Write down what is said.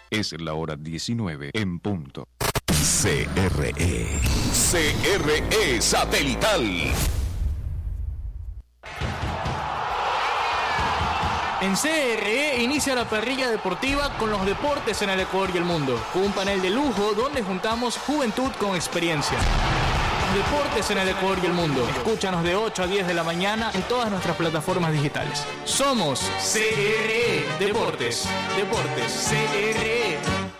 Es la hora 19 en punto. CRE Satelital. En CRE inicia la parrilla deportiva con los deportes en el Ecuador y el mundo, con un panel de lujo donde juntamos juventud con experiencia. Los deportes en el Ecuador y el mundo. Escúchanos de 8 a 10 de la mañana en todas nuestras plataformas digitales. Somos CRE Deportes. CRE.